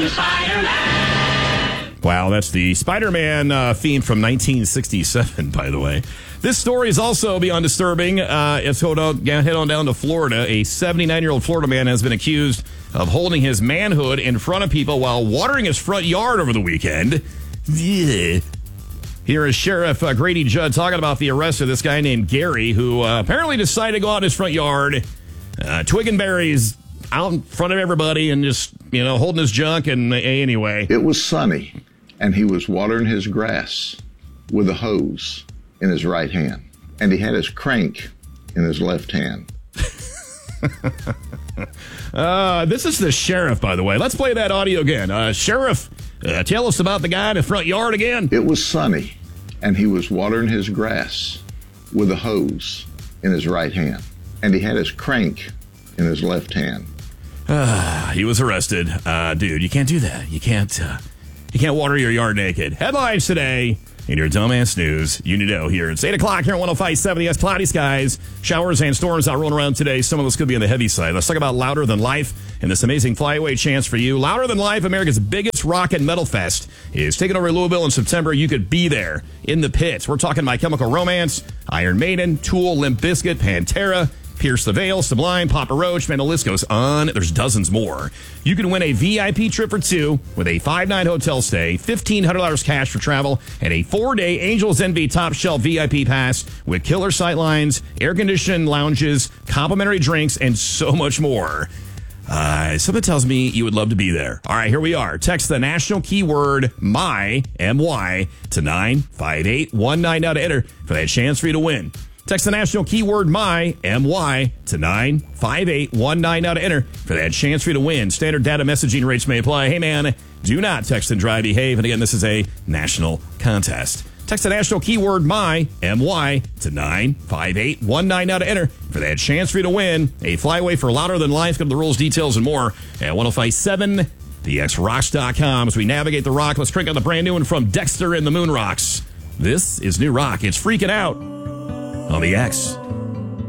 Spider-Man! Wow, that's the Spider-Man theme from 1967, by the way. This story is also beyond disturbing. Head on down to Florida. A 79-year-old Florida man has been accused of holding his manhood in front of people while watering his front yard over the weekend. Yeah. Here is Sheriff Grady Judd talking about the arrest of this guy named Gary, who apparently decided to go out in his front yard, twigging berries out in front of everybody and just, holding his junk. And anyway. It was sunny, and he was watering his grass with a hose in his right hand, and he had his crank in his left hand. This is the sheriff, by the way. Let's play that audio again. Sheriff, tell us about the guy in the front yard again. It was sunny, and he was watering his grass with a hose in his right hand, and he had his crank in his left hand. He was arrested. Dude, you can't do that. You can't water your yard naked. Headlines today in your dumbass news. You need to know here. It's 8 o'clock here on 105.7. Yes, cloudy skies. Showers and storms out rolling around today. Some of us could be on the heavy side. Let's talk about Louder Than Life and this amazing flyaway chance for you. Louder Than Life, America's biggest rock and metal fest, is taking over Louisville in September. You could be there in the pits. We're talking My Chemical Romance, Iron Maiden, Tool, Limp Bizkit, Pantera, Pierce the Veil, Sublime, Papa Roach, man, the list goes on. There's dozens more. You can win a VIP trip for two with a 5-night hotel stay, $1,500 cash for travel, and a 4-day Angels Envy Top Shelf VIP pass with killer sightlines, air-conditioned lounges, complimentary drinks, and so much more. Something tells me you would love to be there. All right, here we are. Text the national keyword MY, M-Y, to 95819 now to enter for that chance for you to win. Text the national keyword MY, M-Y, to 95819 now to enter for that chance for you to win. Standard data messaging rates may apply. Hey, man, do not text and drive, behave. And again, this is a national contest. Text the national keyword MY, M-Y, to 95819 now to enter for that chance for you to win a flyaway for Louder Than Life. Go to the rules, details, and more at 105.7, thexrocks.com. As we navigate the rock, let's crank on the brand new one from Dexter and the Moon Rocks. This is New Rock. It's Freaking Out on the X.